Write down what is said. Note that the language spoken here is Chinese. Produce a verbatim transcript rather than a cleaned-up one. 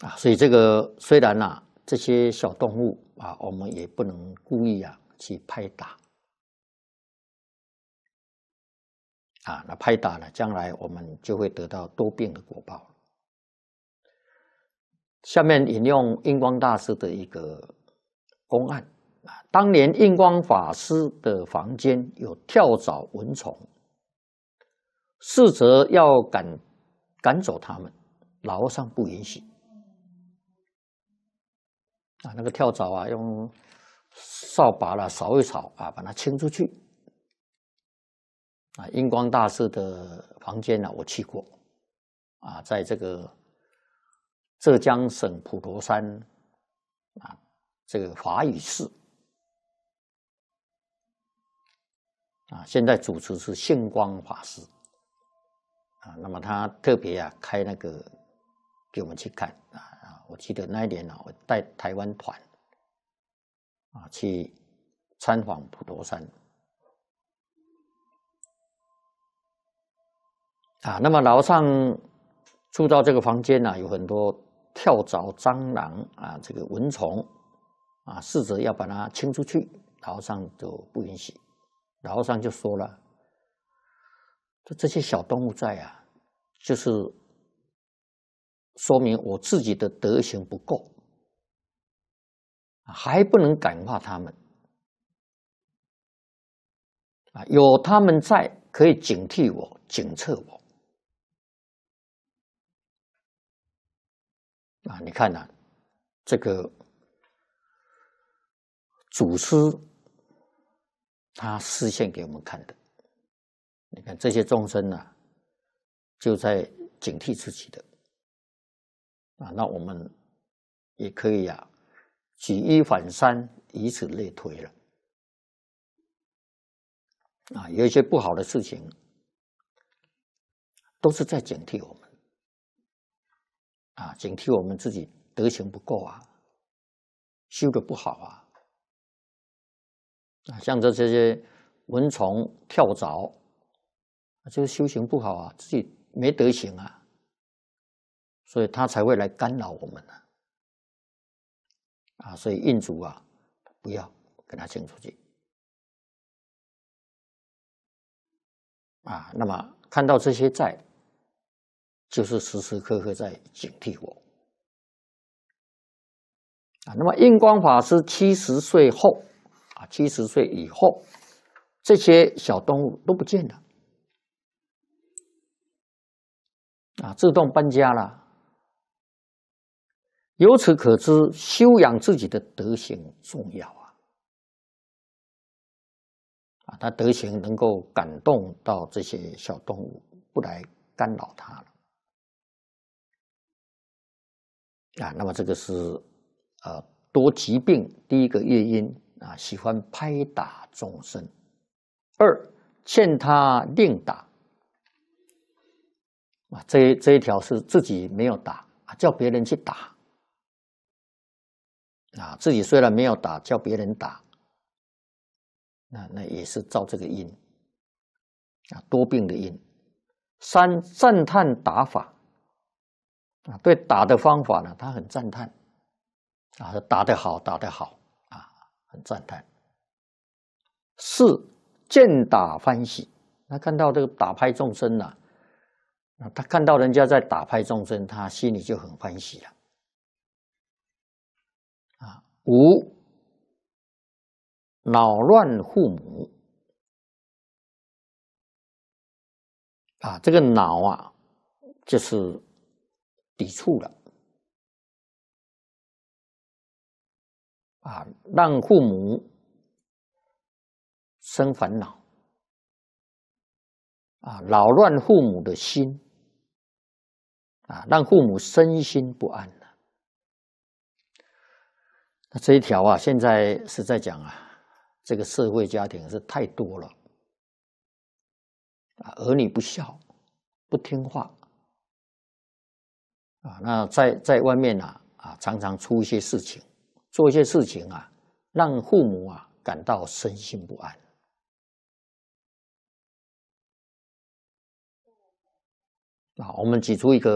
啊，所以这个虽然呐、啊，这些小动物啊，我们也不能故意啊去拍打啊，那拍打呢，将来我们就会得到多病的果报。下面引用印光大师的一个公案啊，当年印光法师的房间有跳蚤蚊虫，侍者要赶赶走他们，老和尚不允许。啊，那个跳蚤啊，用扫把啦扫一扫啊，把它清出去。啊，印光大师的房间呢、啊，我去过，啊，在这个浙江省普陀山啊，这个法语寺啊，现在主持是性光法师啊，那么他特别啊开那个给我们去看啊。我记得那一年呢、啊，我带台湾团啊去参访普陀山啊。那么老和尚住到这个房间呢、啊，有很多跳蚤、蟑螂啊，这个蚊虫啊，试着要把它清出去，老和尚就不允许。老和尚就说了：“就这些小动物在啊，就是说明我自己的德行不够。”还不能感化他们啊！有他们在，可以警惕我、警策我啊！你看呐、啊，这个祖师他示现给我们看的，你看这些众生呢、啊，就在警惕自己的啊。那我们也可以啊，举一反三，以此类推了。啊，有一些不好的事情，都是在警惕我们，啊，警惕我们自己德行不够啊，修得不好啊，啊，像这这些蚊虫、跳蚤，就是修行不好啊，自己没德行啊，所以他才会来干扰我们啊，啊，所以印主啊，不要跟他清出去。啊，那么看到这些债，就是时时刻刻在警惕我。啊，那么印光法师七十岁后，啊，七十岁以后，这些小动物都不见了，啊，自动搬家了。由此可知，修养自己的德行重要啊！啊，他德行能够感动到这些小动物，不来干扰他了。啊，那么这个是呃多疾病第一个业因啊，喜欢拍打众生；二欠他令打啊，这这一条是自己没有打啊，叫别人去打啊，自己虽然没有打，叫别人打，那那也是造这个因啊，多病的因。三赞叹打法啊，对打的方法呢，他很赞叹啊，打得好，打得好啊，很赞叹。四见打欢喜，他看到这个打拍众生呢、啊，他看到人家在打拍众生，他心里就很欢喜了。啊，五恼乱父母啊，这个恼啊，就是抵触了啊，让父母生烦恼啊，扰乱父母的心啊，让父母身心不安了。那这一条啊，现在是在讲啊，这个社会家庭是太多了啊，儿女不孝、不听话啊，那在在外面啊啊，常常出一些事情，做一些事情啊，让父母啊感到身心不安。啊，我们举出一个。